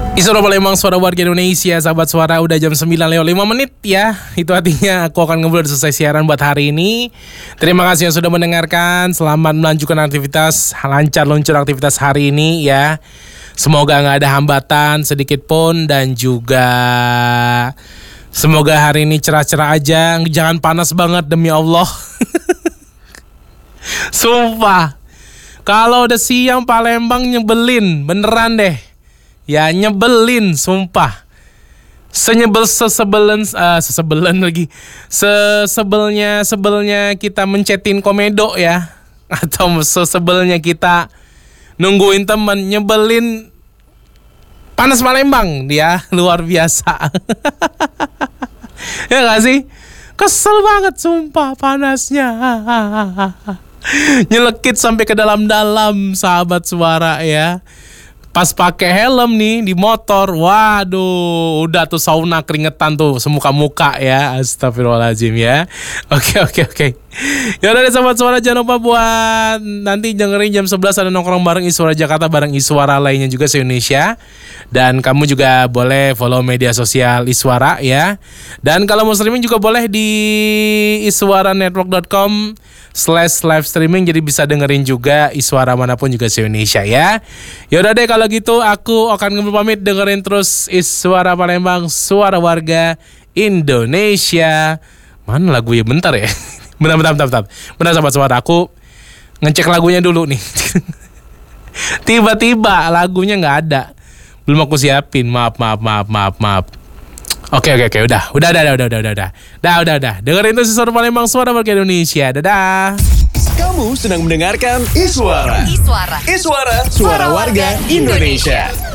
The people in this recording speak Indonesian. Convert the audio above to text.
Isra Palembang, suara warga Indonesia. Sahabat suara, udah jam 9:05 ya. Itu artinya aku akan ngobrol selesai siaran buat hari ini. Terima kasih yang sudah mendengarkan. Selamat melanjutkan aktivitas, lancar luncur aktivitas hari ini ya. Semoga gak ada hambatan sedikit pun. Dan juga semoga hari ini cerah-cerah aja. Jangan panas banget demi Allah. Sumpah, kalau udah siang Palembang nyebelin, beneran deh. Ya nyebelin, sumpah. Sebelnya kita mencetin komedo ya. Atau sesebelnya kita nungguin temen, nyebelin. Panas Palembang dia, luar biasa. Ya gak sih? Kesel banget sumpah panasnya. Nyelekit sampai ke dalam-dalam, sahabat suara ya. Pas pakai helm nih di motor, waduh, udah tuh sauna keringetan tuh semuka-muka ya. Astagfirullahaladzim ya. Oke. Yaudah deh sahabat suara, jangan lupa buat nanti dengerin jam 11 ada nongkrong bareng Iswara Jakarta, bareng Iswara lainnya juga se-Indonesia. Dan kamu juga boleh follow media sosial Iswara ya. Dan kalau mau streaming juga boleh di iswaranetwork.com/live streaming, jadi bisa dengerin juga Iswara manapun juga se-Indonesia ya. Yaudah deh kalau gitu, aku akan pamit, dengerin terus Iswara Palembang, suara warga Indonesia. Mana lagunya, bentar ya. Bentar sahabat suara, aku ngecek lagunya dulu nih. Tiba-tiba lagunya nggak ada, belum aku siapin, maaf. Oke, udah. Dengerin terus Iswara Palembang, suara warga Indonesia. Dadah. Kamu sedang mendengarkan Iswara, suara warga Indonesia.